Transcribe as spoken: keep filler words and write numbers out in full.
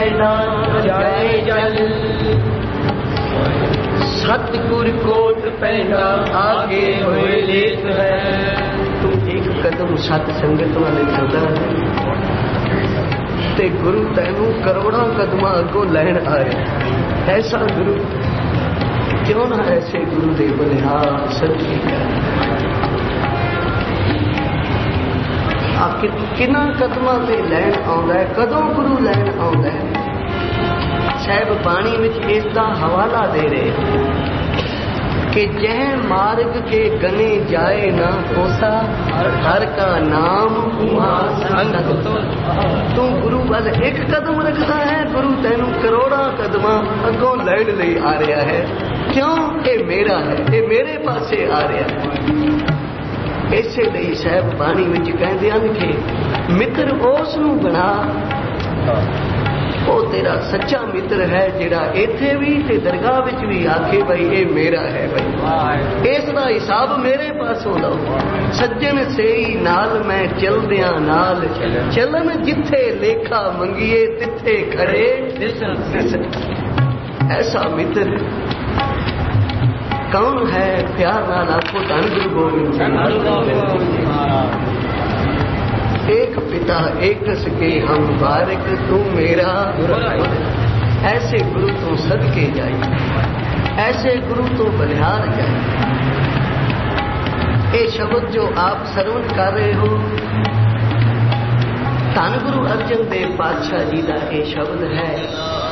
पैना जाए जल, सतगुर कोट पैना आगे होए लेत है। तू एक कदम सत संगत वाले चलदा ते गुरु तैनू करोड़ा कदम अगों लैन आ रहा। ऐसा गुरु क्यों ना ऐसे गुरु दे बलिहार सच्ची आ किन्ना कदमां ते लैन आउंदा है। कदों गुरु लैन आउंदा है? साहब बाणी विच इसका हवाला दे रहे कि जह मार्ग के गने जाए ना कोसा, हर का नाम संगत तो। तू गुरु वाल एक कदम रखता है, गुरु तेनू करोड़ा कदम अगों लैण लई आ रहा है। क्यों? ये मेरा है, ये मेरे पासे आ रहा है। इसे लिए साहब बाणी विच कहते हैं कि मित्र उस नूं बना वो तेरा सच्चा मित्र है, जिहड़ा इत्थे भी ते दरगाह विच भी आखे भाई ये मेरा है, भाई इसदा हिसाब मेरे पासों लो। सज्जन सेई नाल मैं चलदियां नाल, चलन जिथे लेखा मंगीए तिथे खड़े दिसन। ऐसा मित्र कौन है? प्यार नाल आखो धन गुरु गोविंद सिंह। एक पिता एक सके हम बारिक तू मेरा। ऐसे गुरु तो सदके जाई, ऐसे गुरु तो बलिहार जाई। ये शब्द जो आप श्रवण कर रहे हो, धन गुरु अर्जन देव पातशाह जी का ये शब्द है।